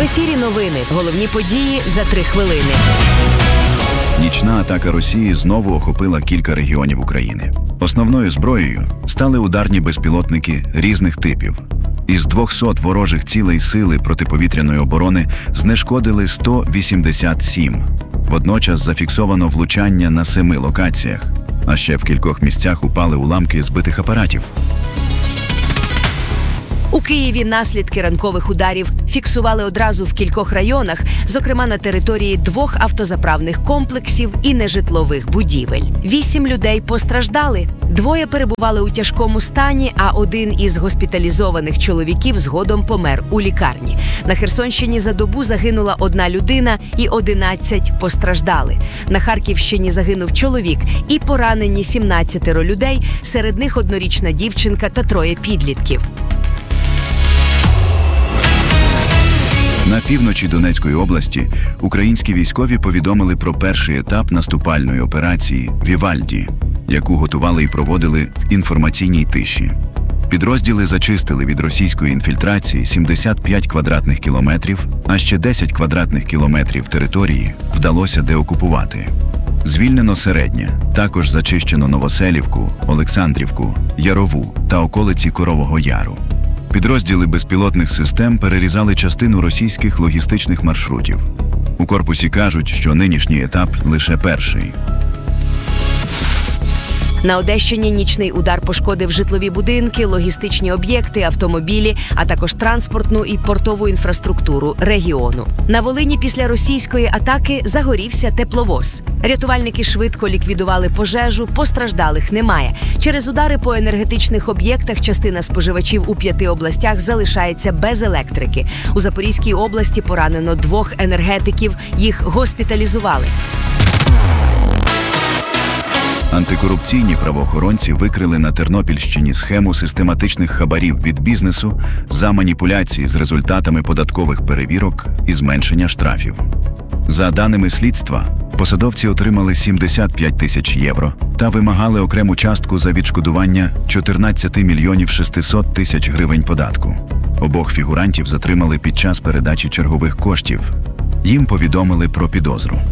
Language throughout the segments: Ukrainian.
В ефірі новини. Головні події за 3 хвилини. Нічна атака Росії знову охопила кілька регіонів України. Основною зброєю стали ударні безпілотники різних типів. Із 200 ворожих цілей сили протиповітряної оборони знешкодили 187. Водночас зафіксовано влучання на 7 локаціях, а ще в кількох місцях упали уламки збитих апаратів. У Києві наслідки ранкових ударів фіксували одразу в кількох районах, зокрема на території 2 автозаправних комплексів і нежитлових будівель. 8 людей постраждали. 2 перебували у тяжкому стані, а 1 із госпіталізованих чоловіків згодом помер у лікарні. На Херсонщині за добу загинула 1 людина і 11 постраждали. На Харківщині загинув чоловік і поранені 17 людей, серед них 1-річна дівчинка та 3 підлітків. На півночі Донецької області українські військові повідомили про перший етап наступальної операції «Вівальді», яку готували і проводили в інформаційній тиші. Підрозділи зачистили від російської інфільтрації 75 квадратних кілометрів, а ще 10 квадратних кілометрів території вдалося деокупувати. Звільнено Середнє, також зачищено Новоселівку, Олександрівку, Ярову та околиці Корового Яру. Підрозділи безпілотних систем перерізали частину російських логістичних маршрутів. У корпусі кажуть, що нинішній етап лише перший. На Одещині нічний удар пошкодив житлові будинки, логістичні об'єкти, автомобілі, а також транспортну і портову інфраструктуру регіону. На Волині після російської атаки загорівся тепловоз. Рятувальники швидко ліквідували пожежу, постраждалих немає. Через удари по енергетичних об'єктах частина споживачів у 5 областях залишається без електрики. У Запорізькій області поранено 2 енергетиків, їх госпіталізували. Антикорупційні правоохоронці викрили на Тернопільщині схему систематичних хабарів від бізнесу за маніпуляції з результатами податкових перевірок і зменшення штрафів. За даними слідства, посадовці отримали 75 тисяч євро та вимагали окрему частку за відшкодування 14 мільйонів 600 тисяч гривень податку. Обох фігурантів затримали під час передачі чергових коштів. Їм повідомили про підозру.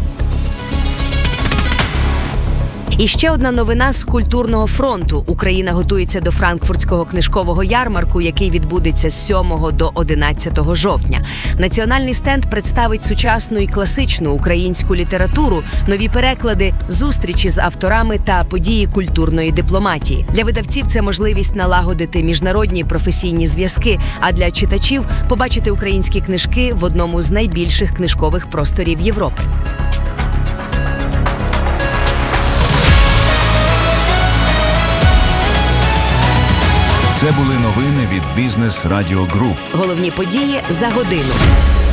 І ще одна новина з культурного фронту. Україна готується до Франкфуртського книжкового ярмарку, який відбудеться з 7 до 11 жовтня. Національний стенд представить сучасну і класичну українську літературу, нові переклади, зустрічі з авторами та події культурної дипломатії. Для видавців це можливість налагодити міжнародні професійні зв'язки, а для читачів – побачити українські книжки в одному з найбільших книжкових просторів Європи. Це були новини від Бізнес Радіо Груп. Головні події за годину.